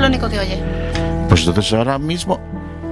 único que oye. Pues entonces ahora mismo...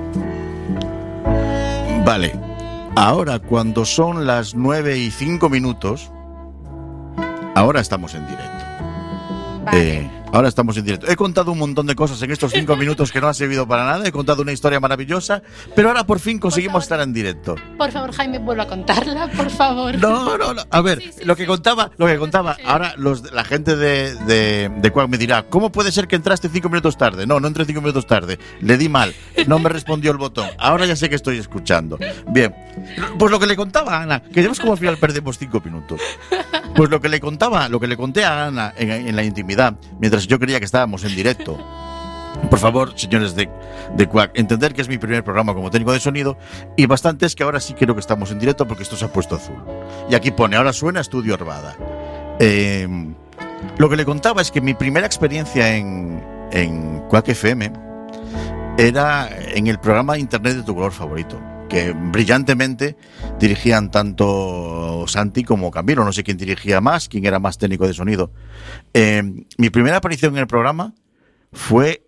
Vale. Ahora, cuando son las 9:05, ahora estamos en directo. Vale. Ahora estamos en directo. He contado un montón de cosas en estos 5 minutos que no han servido para nada. He contado una historia maravillosa, pero ahora por fin conseguimos estar en directo. Por favor, Jaime, vuelve a contarla, por favor. No. A ver, lo que contaba. Sí. Ahora la gente de Quack me dirá, ¿cómo puede ser que entraste 5 minutos tarde? No entré 5 minutos tarde. Le di mal. No me respondió el botón. Ahora ya sé que estoy escuchando. Bien. Pues lo que le contaba a Ana, que vemos como al final perdemos 5 minutos. Pues lo que le conté a Ana en la intimidad, mientras yo creía que estábamos en directo. Por favor, señores de Quack, entender que es mi primer programa como técnico de sonido y bastante es que ahora sí creo que estamos en directo porque esto se ha puesto azul. Y aquí pone, ahora suena Estudio Arvada. Lo que le contaba es que mi primera experiencia en Quack FM era en el programa de internet de tu color favorito, que brillantemente dirigían tanto Santi como Camilo. No sé quién dirigía más, quién era más técnico de sonido. Mi primera aparición en el programa fue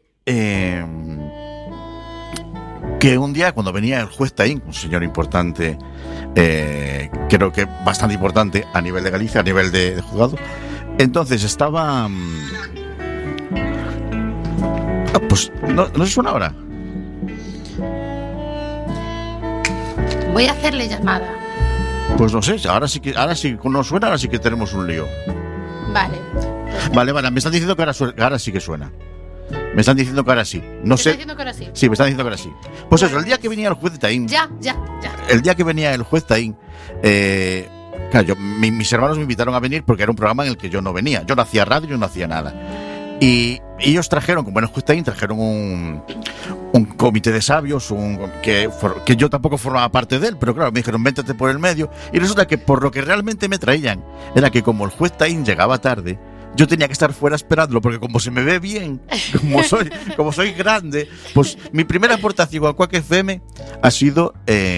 que un día, cuando venía el juez Taín, un señor importante, creo que bastante importante a nivel de Galicia, a nivel de juzgado, entonces estaba... pues no se suena ahora. Voy a hacerle llamada. Pues no sé, ahora sí que no suena, ahora sí que tenemos un lío. Vale. Vale, me están diciendo que ahora sí que suena. Me están diciendo que ahora sí. No sé. ¿Me están diciendo que ahora sí? Sí, me están diciendo que ahora sí. Pues eso, el día que venía el juez de Taín. Ya. El día que venía el juez Taín, claro, mis hermanos me invitaron a venir porque era un programa en el que yo no venía. Yo no hacía radio, yo no hacía nada. Y ellos trajeron, como en el juez Taín, trajeron un comité de sabios, que yo tampoco formaba parte de él, pero claro, me dijeron, véntate por el medio. Y resulta que por lo que realmente me traían era que como el juez Taín llegaba tarde, yo tenía que estar fuera esperándolo, porque como se me ve bien, como soy grande, pues mi primera aportación a Quack FM ha sido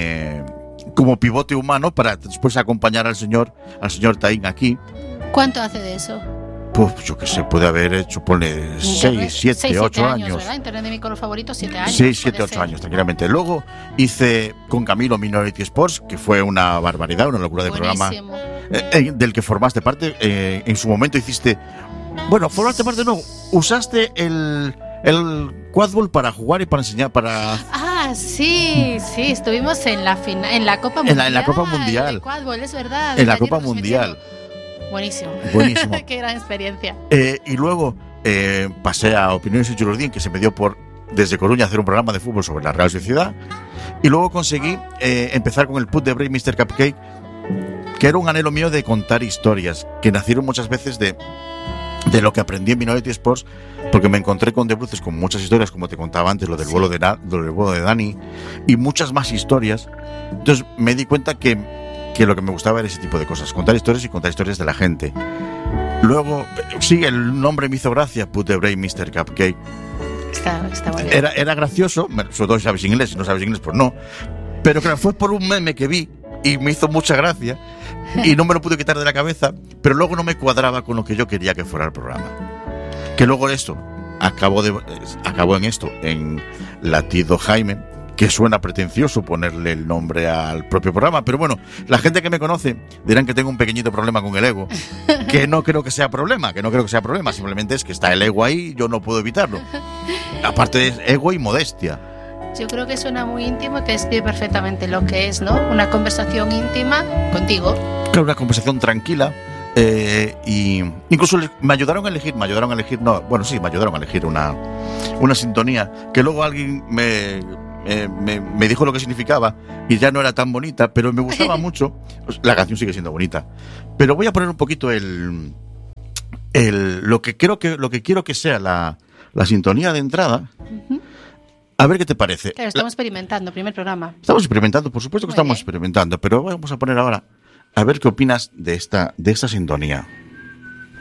como pivote humano para después acompañar al señor Taín aquí. ¿Cuánto hace de eso? Pues yo qué sé, puede haber hecho, ponle 6, 7, 8 años. ¿Verdad? Internet de mi color favorito, 7 años. 6, 7, 8 años, tranquilamente. Luego hice con Camilo Minority Sports, que fue una barbaridad, una locura de Buenísimo. Programa, del que formaste parte. En su momento hiciste... Bueno, formaste parte no, usaste el Quadball para jugar y para enseñar, para... Ah, sí, estuvimos en la Copa Mundial. En la Copa Mundial. De Quadball, es verdad. En la Copa Mundial. Buenísimo. Qué gran experiencia. Y luego pasé a Opiniones y Chururdín, que se me dio por desde Coruña hacer un programa de fútbol sobre la Real Sociedad. Y luego conseguí empezar con el Put the Break Mr. Cupcake, que era un anhelo mío de contar historias, que nacieron muchas veces de lo que aprendí en Minority Sports, porque me encontré con debruces con muchas historias, como te contaba antes, lo del vuelo de Dani, y muchas más historias. Entonces me di cuenta que lo que me gustaba era ese tipo de cosas, contar historias y contar historias de la gente. Luego, sí, el nombre me hizo gracia, Put the Break Mr. Cupcake. Está muy bien. Era gracioso, sobre todo si sabes inglés, si no sabes inglés, pues no. Pero claro, fue por un meme que vi y me hizo mucha gracia y no me lo pude quitar de la cabeza, pero luego no me cuadraba con lo que yo quería que fuera el programa. Que luego esto acabó en esto, en Latido Jaime, que suena pretencioso ponerle el nombre al propio programa, pero bueno, la gente que me conoce dirán que tengo un pequeñito problema con el ego, que no creo que sea problema, simplemente es que está el ego ahí, yo no puedo evitarlo. Aparte es ego y modestia. Yo creo que suena muy íntimo, que describe perfectamente lo que es, ¿no? Una conversación íntima contigo. Claro, una conversación tranquila. Y incluso me ayudaron a elegir una sintonía que luego alguien me dijo lo que significaba y ya no era tan bonita, pero me gustaba mucho. La canción sigue siendo bonita, pero voy a poner un poquito lo que quiero que sea la sintonía de entrada. A ver qué te parece. Claro, estamos experimentando, primer programa. Estamos experimentando, por supuesto que estamos experimentando, pero vamos a poner ahora a ver qué opinas de esta sintonía.